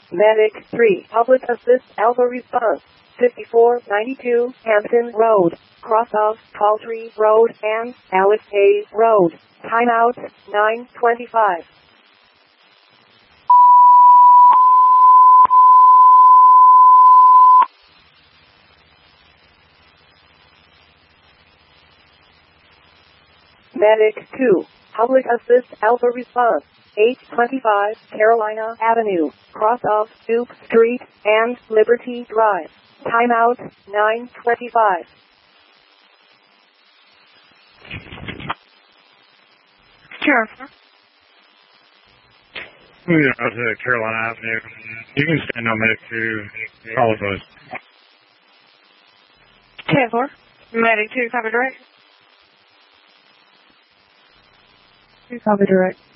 Medic 3, Public Assist Alpha Response, 5492 Hampton Road, cross of Paltry Road and Alex Hayes Road. Timeout 9:25. Medic 2, Public Assist Alpha Response, 825 Carolina Avenue, cross of Duke Street and Liberty Drive. Timeout 9:25. Sure. Moving out to Carolina Avenue. You can stand on Medic 2. Follow us. 10-4. Medic 2, copy direct. 2 copy direct.